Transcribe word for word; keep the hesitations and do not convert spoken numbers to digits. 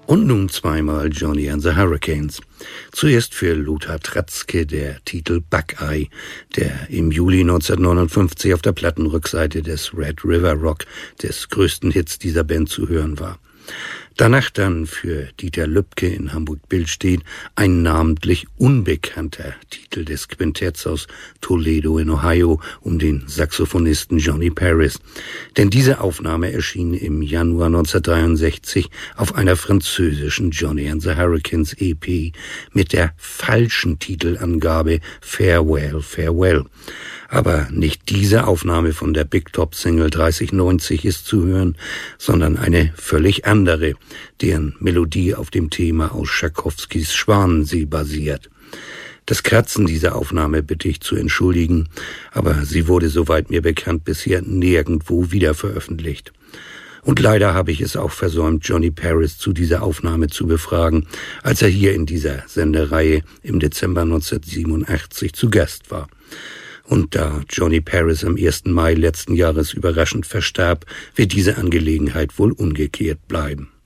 Und nun zweimal Johnny and the Hurricanes. Zuerst für Lothar Tratzke der Titel Buckeye, der im Juli neunzehnhundertneunundfünfzig auf der Plattenrückseite des Red River Rock, des größten Hits dieser Band, zu hören war. Danach dann für Dieter Lübke in Hamburg-Billstedt ein namentlich unbekannter Titel des Quintetts aus Toledo in Ohio um den Saxophonisten Johnny Paris. Denn diese Aufnahme erschien im Januar neunzehnhundertdreiundsechzig auf einer französischen Johnny and the Hurricanes E P mit der falschen Titelangabe Farewell, Farewell. Aber nicht diese Aufnahme von der Big Top Single dreißig neunzig ist zu hören, sondern eine völlig andere, deren Melodie auf dem Thema aus Tschaikowskis Schwanensee basiert. Das Kratzen dieser Aufnahme bitte ich zu entschuldigen, aber sie wurde, soweit mir bekannt, bisher nirgendwo wieder veröffentlicht. Und leider habe ich es auch versäumt, Johnny Paris zu dieser Aufnahme zu befragen, als er hier in dieser Sendereihe im Dezember neunzehnhundertsiebenundachtzig zu Gast war. Und da Johnny Paris am ersten Mai letzten Jahres überraschend verstarb, wird diese Angelegenheit wohl ungeklärt bleiben.